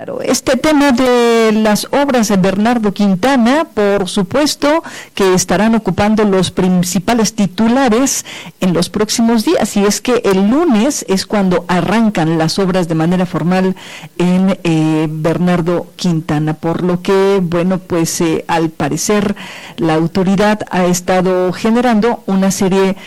Este tema de las obras de Bernardo Quintana, por supuesto que estarán ocupando los principales titulares en los próximos días, y es que el lunes es cuando arrancan las obras de manera formal en Bernardo Quintana, por lo que, bueno, pues al parecer la autoridad ha estado generando una serie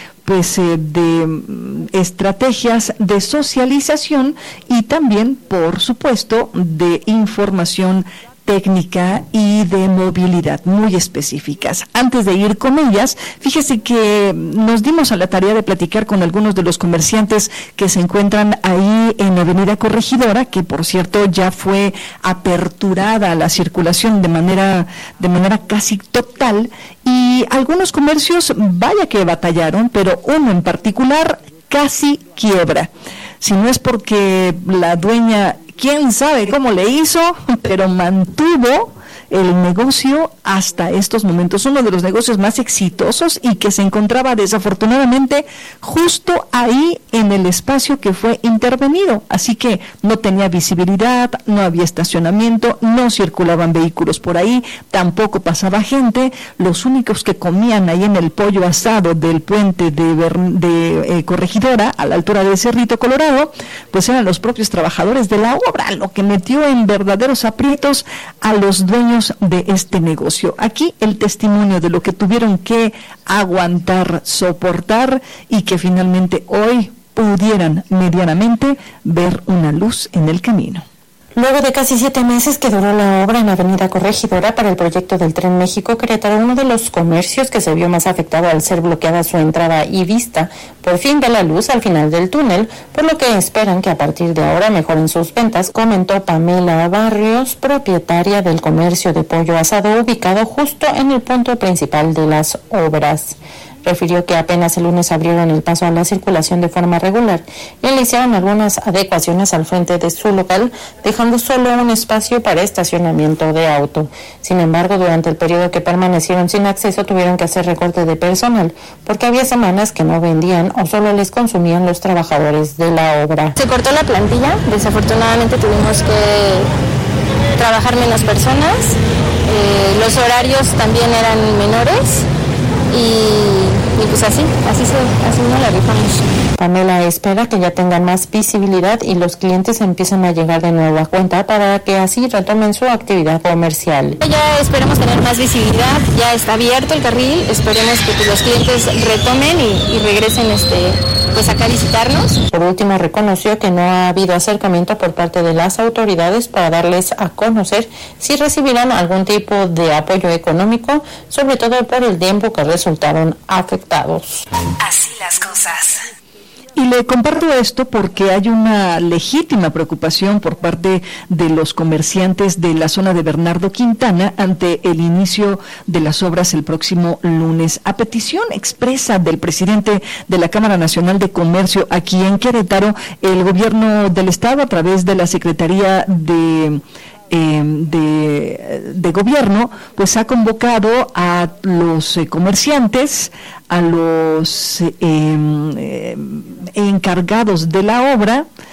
de estrategias de socialización y también, por supuesto, de información técnica y de movilidad muy específicas. Antes de ir con ellas, fíjese que nos dimos a la tarea de platicar con algunos de los comerciantes que se encuentran ahí en Avenida Corregidora, que por cierto ya fue aperturada a la circulación de manera casi total, y algunos comercios, vaya que batallaron, pero uno en particular casi quiebra. Si no es porque la dueña, quién sabe cómo le hizo, pero mantuvo el negocio hasta estos momentos, uno de los negocios más exitosos, y que se encontraba desafortunadamente justo ahí en el espacio que fue intervenido, así que no tenía visibilidad, no había estacionamiento, no circulaban vehículos por ahí, tampoco pasaba gente. Los únicos que comían ahí en el pollo asado del puente de Corregidora, a la altura de Cerrito Colorado, pues eran los propios trabajadores de la obra, lo que metió en verdaderos aprietos a los dueños de este negocio. Aquí el testimonio de lo que tuvieron que aguantar, soportar, y que finalmente hoy pudieran medianamente ver una luz en el camino. Luego de casi 7 meses que duró la obra en Avenida Corregidora para el proyecto del Tren México-Querétaro, uno de los comercios que se vio más afectado al ser bloqueada su entrada y vista, por fin ve la luz al final del túnel, por lo que esperan que a partir de ahora mejoren sus ventas, comentó Pamela Barrios, propietaria del comercio de pollo asado ubicado justo en el punto principal de las obras. Refirió que apenas el lunes abrieron el paso a la circulación de forma regular y le hicieron algunas adecuaciones al frente de su local, dejando solo un espacio para estacionamiento de auto. Sin embargo, durante el periodo que permanecieron sin acceso, tuvieron que hacer recorte de personal, porque había semanas que no vendían o solo les consumían los trabajadores de la obra. Se cortó la plantilla, desafortunadamente tuvimos que trabajar menos personas, los horarios también eran menores. Y pues así no la rifamos. Pamela espera que ya tengan más visibilidad y los clientes empiecen a llegar de nuevo a cuenta para que así retomen su actividad comercial. Ya esperemos tener más visibilidad, ya está abierto el carril, esperemos que los clientes retomen y regresen pues acá a visitarnos. Por último, reconoció que no ha habido acercamiento por parte de las autoridades para darles a conocer si recibirán algún tipo de apoyo económico, sobre todo por el tiempo que resultaron afectados. Así las cosas. Y le comparto esto porque hay una legítima preocupación por parte de los comerciantes de la zona de Bernardo Quintana ante el inicio de las obras el próximo lunes. A petición expresa del presidente de la Cámara Nacional de Comercio aquí en Querétaro, el gobierno del estado, a través de la Secretaría de gobierno, pues ha convocado a los comerciantes, a los encargados de la obra,